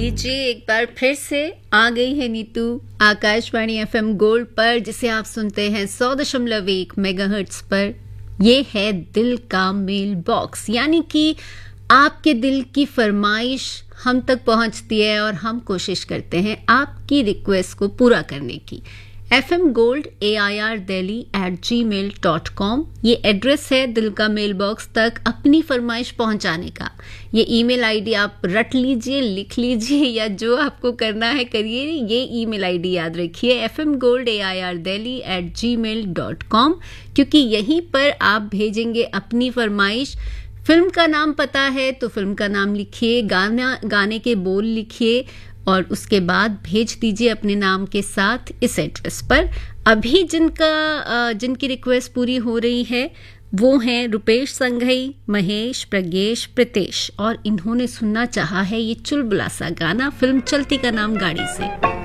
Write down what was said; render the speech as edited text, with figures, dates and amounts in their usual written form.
लीजिए एक बार फिर से आ गई है नीतू आकाशवाणी एफएम गोल्ड पर, जिसे आप सुनते हैं 100.1 मेगाहर्ट्ज पर। ये है दिल का मेल बॉक्स, यानी कि आपके दिल की फरमाइश हम तक पहुंचती है और हम कोशिश करते हैं आपकी रिक्वेस्ट को पूरा करने की। fmgold@gmail.com ये एड्रेस है दिल का मेल बॉक्स तक अपनी फरमाइश पहुंचाने का। ये ईमेल आईडी आप रट लीजिए, लिख लीजिए, या जो आपको करना है करिए। ये ईमेल आईडी याद रखिए fmgold@gmail.com, क्योंकि यहीं पर आप भेजेंगे अपनी फरमाइश। फिल्म का नाम पता है तो फिल्म का नाम लिखिए, गाने के बोल लिखिए और उसके बाद भेज दीजिए अपने नाम के साथ इस एड्रेस पर। अभी जिनकी रिक्वेस्ट पूरी हो रही है वो हैं रुपेश संघई, महेश, प्रज्ञेश, प्रितेश, और इन्होंने सुनना चाहा है ये चुलबुला सा गाना फिल्म चलती का नाम गाड़ी से।